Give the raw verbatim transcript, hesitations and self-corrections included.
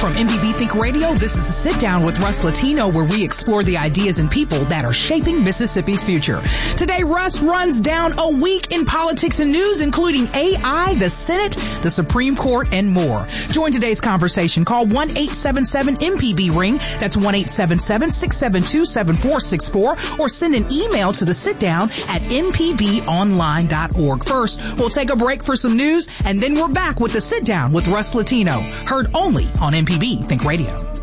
From M P B Think Radio, this is a sit down with Russ Latino, where we explore the ideas and people that are shaping Mississippi's future. Today, Russ runs down a week in politics and news, including A I, the Senate, the Supreme Court, and more. Join today's conversation. Call one eight seven seven M P B ring. That's one eight seven seven, six seven two, seven four six four. Or send an email to the sit down at m p b online dot org. First, we'll take a break for some news, and then we're back with the sit down with Russ Latino. Heard only on M P B Think Radio.